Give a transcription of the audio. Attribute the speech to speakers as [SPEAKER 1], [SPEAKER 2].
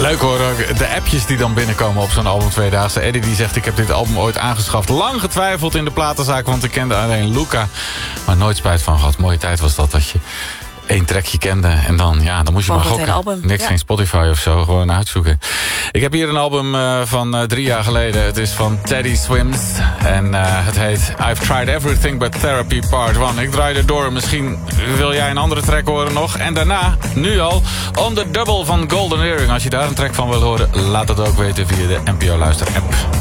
[SPEAKER 1] Leuk hoor, de appjes die dan binnenkomen op zo'n album tweedaagse. Eddie die zegt, ik heb dit album ooit aangeschaft. Lang getwijfeld in de platenzaak, want ik kende alleen Luca. Maar nooit spijt van gehad. Mooie tijd was dat je 1 trackje kende. En dan moest je maar gokken. Niks, geen Spotify of zo, gewoon uitzoeken. Ik heb hier een album van 3 jaar geleden. Het is van Teddy Swims. En het heet I've Tried Everything But Therapy Part 1. Ik draai er door. Misschien wil jij een andere track horen nog. En daarna, nu al, On The Double van Golden Earring. Als je daar een track van wil horen, laat het ook weten via de NPO Luister app.